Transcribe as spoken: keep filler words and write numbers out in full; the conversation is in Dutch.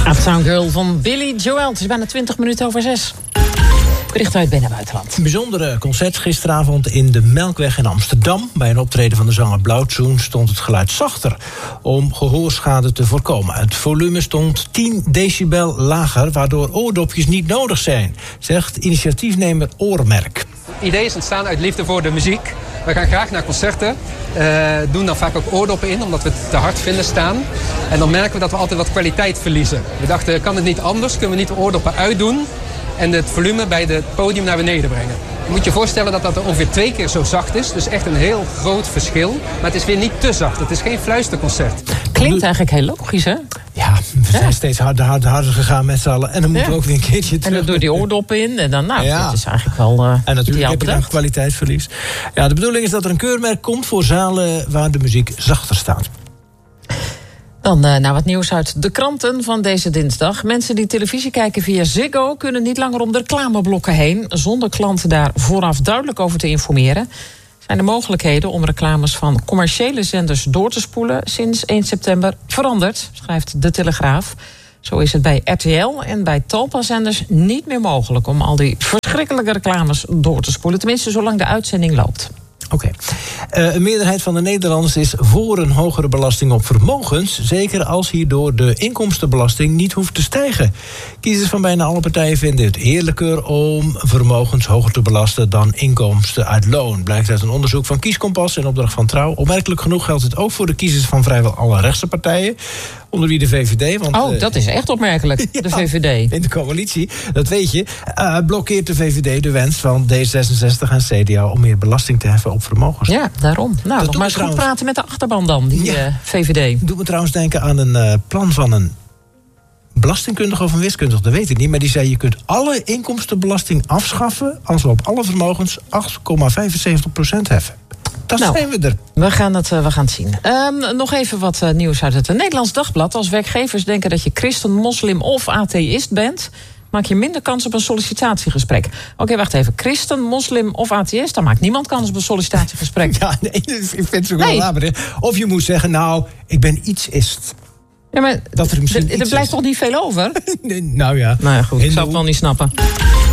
Uptown Girl van Billy Joel. Het is bijna twintig minuten over zes. Bericht uit binnen- en buitenland. Een bijzondere concert gisteravond in de Melkweg in Amsterdam. Bij een optreden van de zanger Blauwtsoen stond het geluid zachter om gehoorschade te voorkomen. Het volume stond tien decibel lager, waardoor oordopjes niet nodig zijn, zegt initiatiefnemer Oormerk. Het idee is ontstaan uit liefde voor de muziek. We gaan graag naar concerten, uh, doen dan vaak ook oordoppen in, omdat we het te hard vinden staan. En dan merken we dat we altijd wat kwaliteit verliezen. We dachten, kan het niet anders? Kunnen we niet de oordoppen uitdoen en het volume bij het podium naar beneden brengen? Je moet je voorstellen dat dat ongeveer twee keer zo zacht is. Dus echt een heel groot verschil. Maar het is weer niet te zacht. Het is geen fluisterconcert. Klinkt eigenlijk heel logisch, hè? Ja, we zijn ja. steeds harder, harder, harder gegaan met z'n allen. En dan moeten ja. we ook weer een keertje terug. En dan door die oordoppen in. En dan, nou, ja. het is eigenlijk wel uh, En natuurlijk heb je dan kwaliteitsverlies. Ja, de bedoeling is dat er een keurmerk komt voor zalen waar de muziek zachter staat. Dan uh, nou wat nieuws uit de kranten van deze dinsdag. Mensen die televisie kijken via Ziggo kunnen niet langer om de reclameblokken heen, zonder klanten daar vooraf duidelijk over te informeren. Zijn de mogelijkheden om reclames van commerciële zenders door te spoelen sinds één september veranderd, schrijft De Telegraaf. Zo is het bij R T L en bij Talpa-zenders niet meer mogelijk om al die verschrikkelijke reclames door te spoelen. Tenminste, zolang de uitzending loopt. Oké. Okay. Uh, een meerderheid van de Nederlanders is voor een hogere belasting op vermogens, zeker als hierdoor de inkomstenbelasting niet hoeft te stijgen. Kiezers van bijna alle partijen vinden het eerlijker om vermogens hoger te belasten dan inkomsten uit loon. Blijkt uit een onderzoek van Kieskompas in opdracht van Trouw. Opmerkelijk genoeg geldt het ook voor de kiezers van vrijwel alle rechtse partijen, onder wie de V V D. Want, oh, dat is echt opmerkelijk, ja, de V V D. In de coalitie, dat weet je, uh, blokkeert de V V D de wens van D zesenzestig en C D A om meer belasting te heffen op vermogens. Ja, daarom. Nou, dat nog maar eens trouwens... goed praten met de achterban dan, die ja. uh, V V D. Doet me trouwens denken aan een uh, plan van een belastingkundige of een wiskundige, dat weet ik niet. Maar die zei, je kunt alle inkomstenbelasting afschaffen als we op alle vermogens acht komma vijfenzeventig procent heffen. Dat nou, zijn we er. We gaan het, uh, we gaan het zien. Um, nog even wat uh, nieuws uit het Nederlands Dagblad. Als werkgevers denken dat je christen, moslim of atheïst bent, maak je minder kans op een sollicitatiegesprek. Oké, okay, wacht even. Christen, moslim of atheïst, dan maakt niemand kans op een sollicitatiegesprek. Ja, nee, ik vind het zo wel laber. Of je moet zeggen, nou, ik ben iets-ist. Ja, maar dat er, er, er blijft toch niet veel over? Nee, nou ja. Nou ja, goed. Ik zou het wel niet snappen.